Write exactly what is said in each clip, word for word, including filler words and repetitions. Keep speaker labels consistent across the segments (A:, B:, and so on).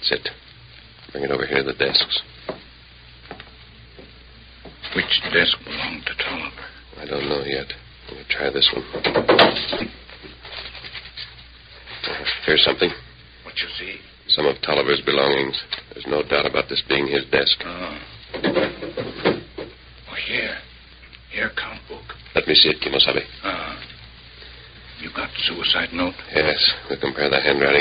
A: That's it. Bring it over here to the desks.
B: Which desk belonged to Tolliver?
A: I don't know yet. Let me try this one. Uh, here's something.
B: What you see?
A: Some of Tolliver's belongings. There's no doubt about this being his desk.
B: Oh. Oh, here. Here, account book.
A: Let me see it, Kimosabe.
B: Ah. You got the suicide note?
A: Yes. We'll compare the handwriting.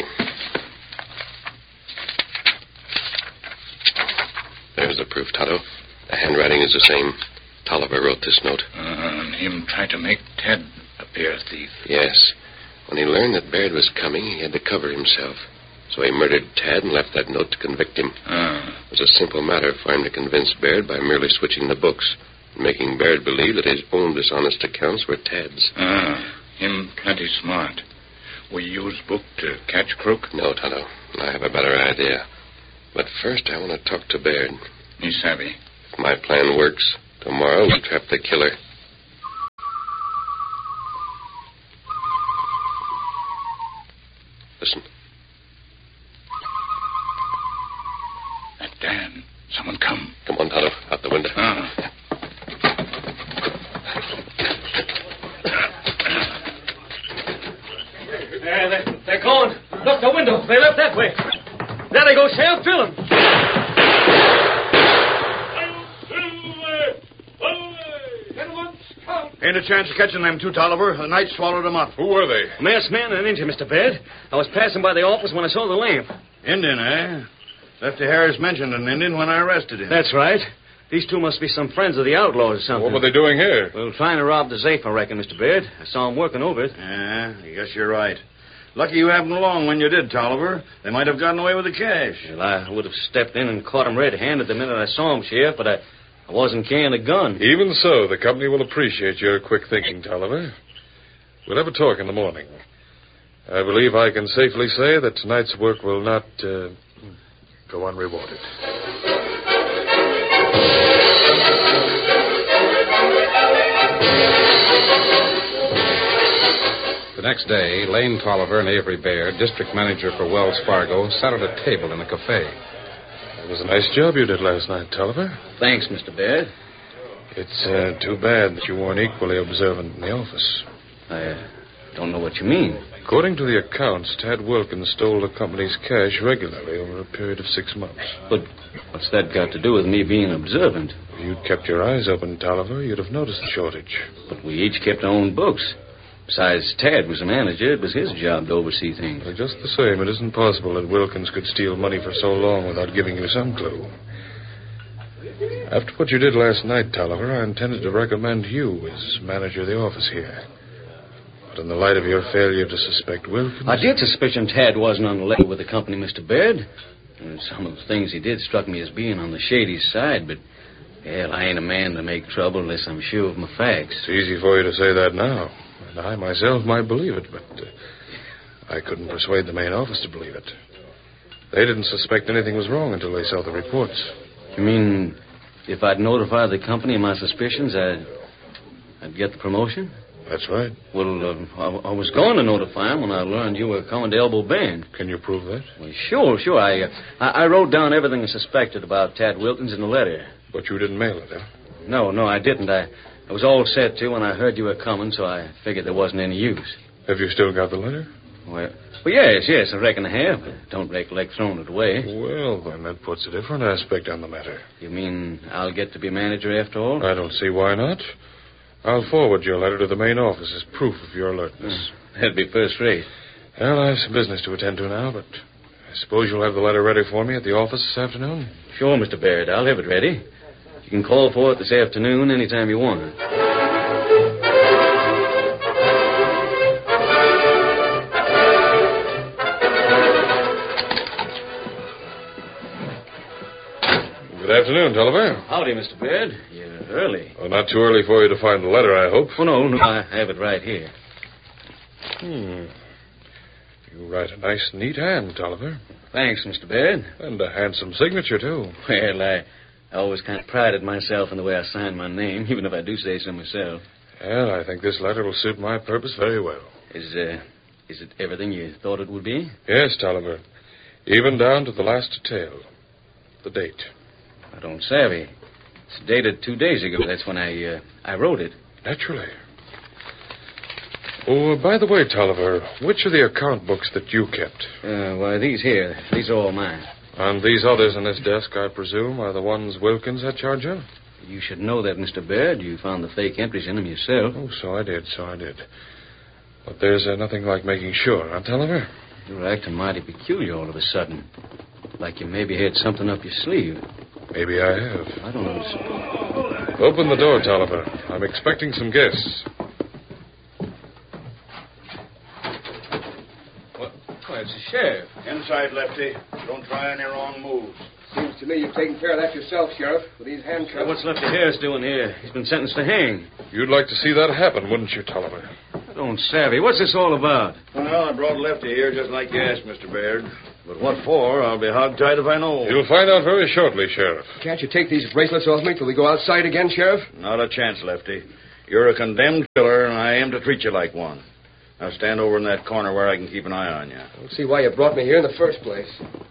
A: There's the proof, Tonto. The handwriting is the same. Tolliver wrote this note.
B: Uh, and him tried to make Ted appear a thief.
A: Yes. When he learned that Baird was coming, he had to cover himself. So he murdered Tad and left that note to convict him.
B: Ah.
A: It was a simple matter for him to convince Baird by merely switching the books and making Baird believe that his own dishonest accounts were Tad's.
B: Ah. Him plenty smart. We use book to catch crook?
A: No, Tonto. I have a better idea. But first I want to talk to Baird.
B: Me savvy.
A: If my plan works, tomorrow we'll trap the killer. Listen.
B: That Dan. Someone come.
A: Come on, Tonto. Out the window.
B: Ah.
C: There, they're, they're gone. Look, the window. They left that way. There they go, Sheriff. Drill them.
D: Ain't a chance of catching them two, Tolliver. The night swallowed them up.
B: Who were they?
C: A masked man and an Indian, Mister Baird. I was passing by the office when I saw the lamp.
D: Indian, eh? Lefty Harris mentioned an Indian when I arrested him.
C: That's right. These two must be some friends of the outlaws or something.
B: What were they doing here?
C: Well, trying to rob the safe, I reckon, Mister Baird. I saw them working over it.
D: Yeah, I guess you're right. Lucky you happened along when you did, Tolliver. They might have gotten away with the cash.
C: Well, I would have stepped in and caught them red-handed the minute I saw them, Sheriff, but I, I wasn't carrying a gun.
E: Even so, the company will appreciate your quick thinking, Tolliver. We'll have a talk in the morning. I believe I can safely say that tonight's work will not uh, go unrewarded.
F: The next day, Lane Tolliver and Avery Baird, district manager for Wells Fargo, sat at a table in a cafe.
E: It was a nice job you did last night, Tolliver.
C: Thanks, Mister Baird.
E: It's uh, too bad that you weren't equally observant in the office.
C: I uh, don't know what you mean.
E: According to the accounts, Tad Wilkins stole the company's cash regularly over a period of six months.
C: But what's that got to do with me being observant?
E: If you'd kept your eyes open, Tolliver, you'd have noticed the shortage.
C: But we each kept our own books. Besides, Tad was a manager. It was his job to oversee things.
E: Well, just the same, it isn't possible that Wilkins could steal money for so long without giving you some clue. After what you did last night, Tolliver, I intended to recommend you as manager of the office here. But in the light of your failure to suspect Wilkins...
C: I did suspicion Tad wasn't on the level with the company, Mister Baird. And some of the things he did struck me as being on the shady side, but, hell, I ain't a man to make trouble unless I'm sure of my facts.
E: It's easy for you to say that now. And I myself might believe it, but uh, I couldn't persuade the main office to believe it. They didn't suspect anything was wrong until they saw the reports.
C: You mean if I'd notified the company of my suspicions, I'd, I'd get the promotion?
E: That's right.
C: Well, uh, I, I was going to notify him when I learned you were coming to Elbow Bend.
E: Can you prove that?
C: Well, sure, sure. I, uh, I I wrote down everything I suspected about Tad Wilkins in the letter.
E: But you didn't mail it, huh?
C: No, no, I didn't. I, I was all set to when I heard you were coming, so I figured there wasn't any use.
E: Have you still got the letter?
C: Well, well yes, yes, I reckon I have. But don't recollect throwing it away.
E: Well, then that puts a different aspect on the matter.
C: You mean I'll get to be manager after all?
E: I don't see why not. I'll forward your letter to the main office as proof of your alertness.
C: Mm, that'd be first rate.
E: Well, I have some business to attend to now, but I suppose you'll have the letter ready for me at the office this afternoon?
C: Sure, Mister Baird. I'll have it ready. You can call for it this afternoon anytime you want it.
E: Good afternoon, Tolliver.
C: Howdy, Mister Baird. You're early.
E: Well, not too early for you to find the letter, I hope.
C: Oh, no, no, I have it right here.
E: Hmm. You write a nice, neat hand, Tolliver.
C: Thanks, Mister Baird.
E: And a handsome signature, too.
C: Well, I, I always kind of prided myself in the way I sign my name, even if I do say so myself.
E: Well, I think this letter will suit my purpose very well.
C: Is, uh, is it everything you thought it would be?
E: Yes, Tolliver. Even down to the last detail. The date.
C: I don't savvy. It's dated two days ago. That's when I uh, I wrote it.
E: Naturally. Oh, uh, by the way, Tolliver, which are the account books that you kept?
C: Uh, why, these here. These are all mine.
E: And these others on this desk, I presume, are the ones Wilkins had charge of?
C: You should know that, Mister Baird. You found the fake entries in them yourself.
E: Oh, so I did, so I did. But there's uh, nothing like making sure, huh, Tolliver?
C: You're acting mighty peculiar all of a sudden. Like you maybe had something up your sleeve.
E: Maybe I have.
C: I don't understand.
E: Open the door, Tolliver. I'm expecting some guests.
C: What? Why, it's the sheriff.
D: Inside, Lefty. Don't try any wrong moves.
G: Seems to me you've taken care of that yourself, Sheriff, with these handcuffs.
C: What's Lefty Harris doing here? He's been sentenced to hang.
E: You'd like to see that happen, wouldn't you, Tolliver?
C: I don't savvy. What's this all about?
D: Well, I brought Lefty here just like you asked, Mister Baird. But what for, I'll be hogtied if I know.
E: You'll find out very shortly, Sheriff.
G: Can't you take these bracelets off me till we go outside again, Sheriff?
D: Not a chance, Lefty. You're a condemned killer, and I aim to treat you like one. Now stand over in that corner where I can keep an eye on you.
G: I don't see why you brought me here in the first place.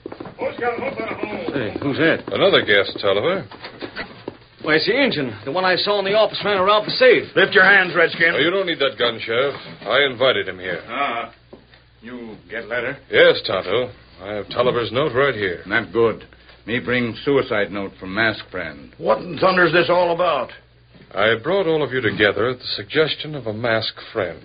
C: Hey, who's that?
E: Another guest, Tolliver.
C: Why, it's the engine. The one I saw in the office ran around the safe.
D: Lift your hands, Redskin.
E: Oh, you don't need that gun, Sheriff. I invited him here.
B: Ah, you get letter?
E: Yes, Tonto. I have Tolliver's note right here.
B: Not good. Me bring suicide note from mask friend.
D: What in thunder's this all about?
E: I brought all of you together at the suggestion of a masked friend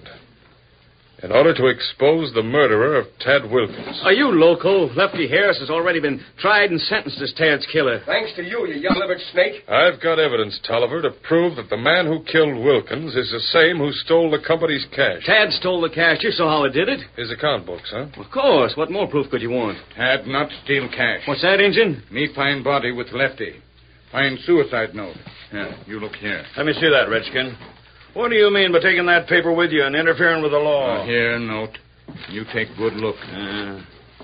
E: in order to expose the murderer of Tad Wilkins.
C: Are you loco? Lefty Harris has already been tried and sentenced as Tad's killer.
G: Thanks to you, you young-livered snake.
E: I've got evidence, Tolliver, to prove that the man who killed Wilkins is the same who stole the company's cash.
C: Tad stole the cash. You saw how he did it.
E: His account books, huh?
C: Of course. What more proof could you want?
B: Had not steal cash.
C: What's that, Injun?
B: Me find body with Lefty. Find suicide note. Yeah, you look here.
D: Let me see that, Redskin. What do you mean by taking that paper with you and interfering with the law?
B: Uh, here, note. You take good look.
D: Uh,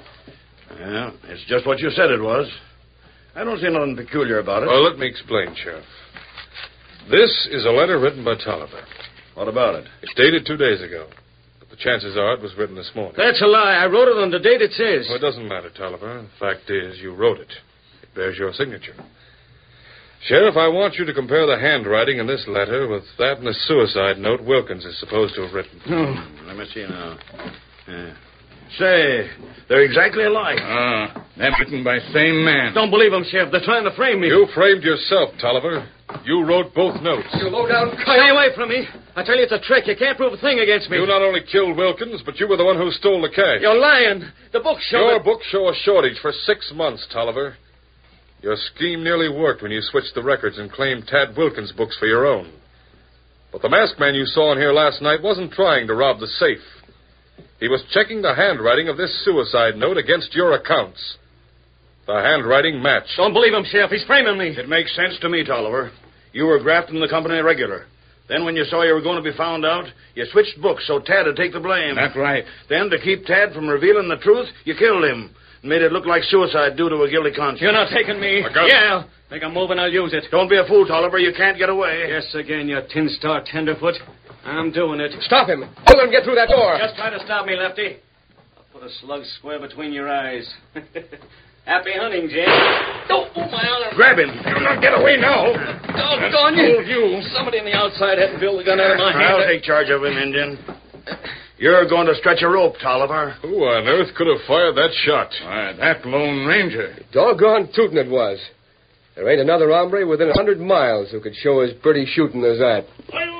D: yeah, it's just what you said it was. I don't see nothing peculiar about it.
E: Well, let me explain, Sheriff. This is a letter written by Tolliver.
D: What about it?
E: It's dated two days ago. But the chances are it was written this morning.
C: That's a lie. I wrote it on the date it says.
E: Well, it doesn't matter, Tolliver. The fact is, you wrote it. It bears your signature. Sheriff, I want you to compare the handwriting in this letter with that in the suicide note Wilkins is supposed to have written.
D: Hmm, let me see now. Yeah. Say, they're exactly alike.
B: Ah, they're written by same man.
C: Don't believe him, Sheriff. They're trying to frame me.
E: You framed yourself, Tolliver. You wrote both notes.
G: You low-down
C: Stay away from me. I tell you, it's a trick. You can't prove a thing against me.
E: You not only killed Wilkins, but you were the one who stole the cash.
C: You're lying. The books show
E: Your
C: that...
E: books show a shortage for six months, Tolliver. Your scheme nearly worked when you switched the records and claimed Tad Wilkins' books for your own. But the masked man you saw in here last night wasn't trying to rob the safe. He was checking the handwriting of this suicide note against your accounts. The handwriting matched.
C: Don't believe him, Sheriff. He's framing me.
D: It makes sense to me, Tolliver. You were grafting the company regular. Then when you saw you were going to be found out, you switched books so Tad would take the blame.
B: That's right.
D: Then, to keep Tad from revealing the truth, you killed him. Made it look like suicide due to a guilty conscience.
C: You're not taking me.
E: I got
C: Yeah. Think I'm moving, I'll use it.
D: Don't be a fool, Tolliver. You can't get away.
C: Yes, again, you tin-star tenderfoot. I'm doing it.
G: Stop him. Don't let him get through that door.
C: Just try to stop me, Lefty. I'll put a slug square between your eyes. Happy hunting, Jim. Oh, oh, my arm.
D: Grab him. Do not get away now.
C: Doggone you. you. Somebody on the outside had to build the gun out of my hand.
D: I'll take charge of him, Indian. You're going to stretch a rope, Tolliver.
E: Who on earth could have fired that shot?
B: Why, that Lone Ranger.
G: Doggone tootin' it was. There ain't another hombre within a hundred miles who could show as pretty shooting as that.